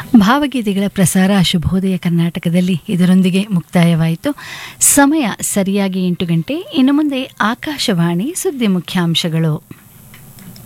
ಭಾವಗೀತೆಗಳ ಪ್ರಸಾರ ಶುಭೋದಯ ಕರ್ನಾಟಕದಲ್ಲಿ ಇದರೊಂದಿಗೆ ಮುಕ್ತಾಯವಾಯಿತು. ಸಮಯ ಸರಿಯಾಗಿ 8 ಗಂಟೆ. ಇನ್ನು ಮುಂದೆ ಆಕಾಶವಾಣಿ ಸುದ್ದಿ ಮುಖ್ಯಾಂಶಗಳು.